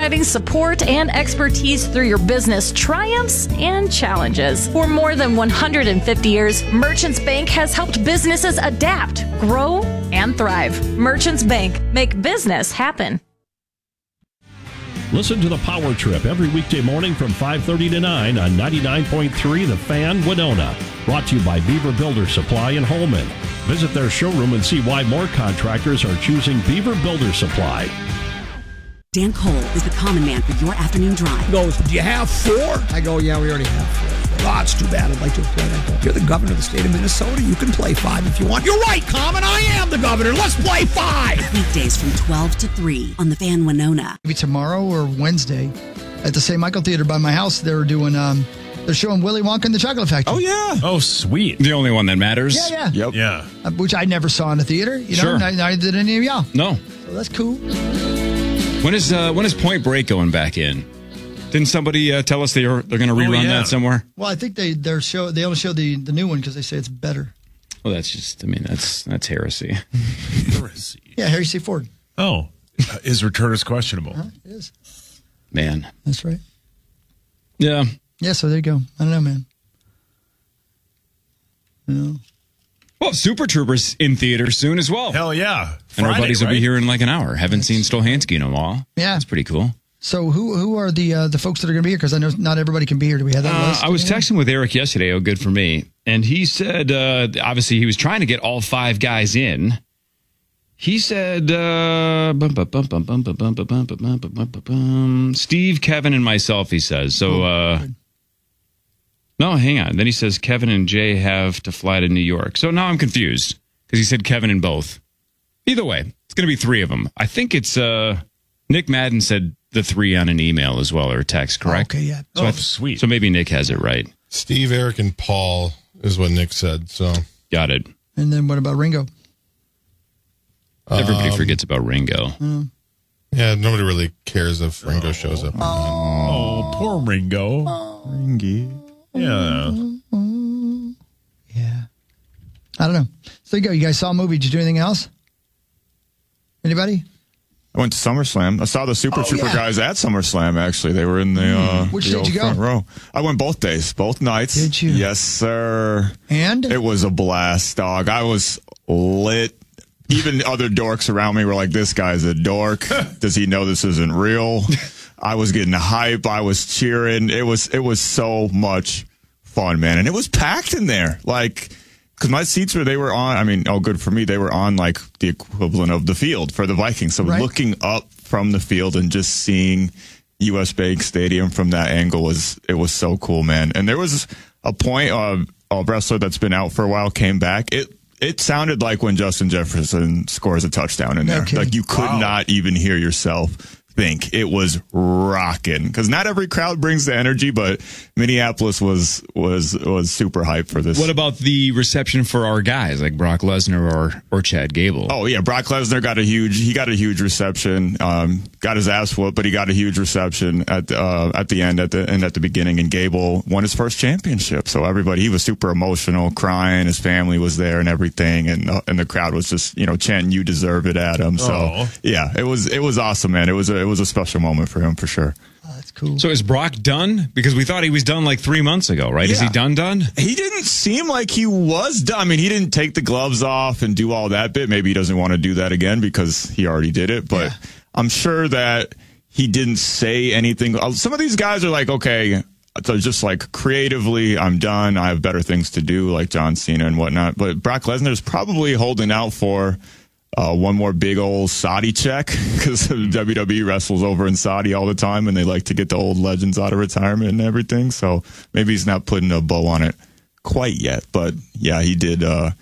providing support and expertise through your business triumphs and challenges. For more than 150 years, Merchants Bank has helped businesses adapt, grow, and thrive. Merchants Bank, make business happen. Listen to the Power Trip every weekday morning from 5:30 to 9 on 99.3 The Fan, Winona. Brought to you by Beaver Builder Supply in Holman. Visit their showroom and see why more contractors are choosing Beaver Builder Supply. Dan Cole is the common man for your afternoon drive. He goes, do you have 4? I go, yeah, we already have 4. Oh, it's too bad. I'd like to play that. You're the governor of the state of Minnesota. You can play 5 if you want. You're right, Common. I am the governor. Let's play 5. Weekdays from 12 to 3 on The Fan, Winona. Maybe tomorrow or Wednesday at the St. Michael Theater by my house, they're doing, they're showing Willy Wonka and the Chocolate Factory. Oh, yeah. Oh, sweet. The only one that matters. Yeah, yeah. Yep. Yeah. Which I never saw in the theater. You know, Sure. neither did any of y'all. No. So that's cool. When is Point Break going back in? Didn't somebody tell us they're going to rerun that somewhere? Well, I think they only show the new one because they say it's better. Well, that's heresy. Heresy. Yeah, Harry C. Ford. Oh, his return is questionable. It is. Man. That's right. Yeah. Yeah, so there you go. I don't know, man. No. Well, Super Troopers in theaters soon as well. Hell yeah. And our Friday, buddies will be right? here in like an hour. Haven't seen Stolhansky in a while. Yeah. That's pretty cool. So who are the folks that are going to be here? Because I know not everybody can be here. Do we have that list? I was texting with Eric yesterday. Oh, good for me. And he said, obviously, he was trying to get all 5 guys in. He said, Steve, Kevin, and myself, he says. So, no, hang on. Then he says Kevin and Jay have to fly to New York. So now I'm confused because he said Kevin and both. Either way, it's going to be 3 of them. I think it's Nick Madden said the 3 on an email as well or a text, correct? Okay, yeah. So sweet. So maybe Nick has it right. Steve, Eric, and Paul is what Nick said. So Got it. And then what about Ringo? Everybody forgets about Ringo. yeah, nobody really cares if Ringo shows up. Oh, poor Ringo. Ringy. Yeah. Yeah. I don't know. So there you go. You guys saw a movie. Did you do anything else? Anybody? I went to SummerSlam. I saw the Super Trooper guys at SummerSlam, actually. They were in the, Which the day old did you go? front row. I went both days, both nights. Did you? Yes, sir. And? It was a blast, dog. I was lit. Even other dorks around me were like, this guy's a dork. Does he know this isn't real? I was getting hype. I was cheering. It was so much fun, man. And it was packed in there. Like, because my seats they were on, I mean, good for me. They were on like the equivalent of the field for the Vikings. So looking up from the field and just seeing US Bank Stadium from that angle was so cool, man. And there was a point a wrestler that's been out for a while came back. It sounded like when Justin Jefferson scores a touchdown in there. Like you could not even hear yourself think. It was rocking because not every crowd brings the energy, but Minneapolis was super hyped for this. What about the reception for our guys like Brock Lesnar or Chad Gable? Oh yeah, Brock Lesnar got a huge reception. Got his ass whooped, but he got a huge reception at the end and at the beginning. And Gable won his first championship, so he was super emotional, crying. His family was there and everything, and the crowd was just chanting "You deserve it," at him. So yeah, it was awesome, man. It was a special moment for him for sure. Oh, that's cool. So is Brock done? Because we thought he was done like 3 months ago, right? Yeah. Is he done? He didn't seem like he was done. I mean, he didn't take the gloves off and do all that bit. Maybe he doesn't want to do that again because he already did it. But I'm sure that he didn't say anything. Some of these guys are like, okay, they're just like creatively, I'm done. I have better things to do, like John Cena and whatnot. But Brock Lesnar is probably holding out for one more big old Saudi check because WWE wrestles over in Saudi all the time and they like to get the old legends out of retirement and everything. So maybe he's not putting a bow on it quite yet. But yeah, he did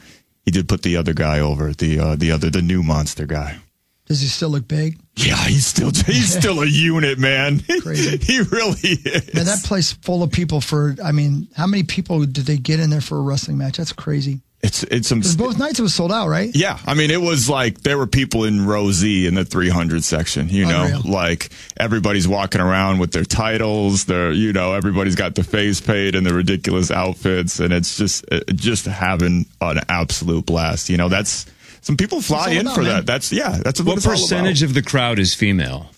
put the other guy over, the new monster guy. Does he still look big? Yeah, he's still a unit, man. Crazy. He really is. Man, that place full of people how many people did they get in there for a wrestling match? That's crazy. It's some. Both nights it was sold out, right? Yeah, I mean, it was like there were people in row Z in the 300 section. Unreal. Like everybody's walking around with their titles. Everybody's got the face paint and the ridiculous outfits, and it's just having an absolute blast. That's some people fly in for that. That's what What it's all percentage about. of the crowd is female?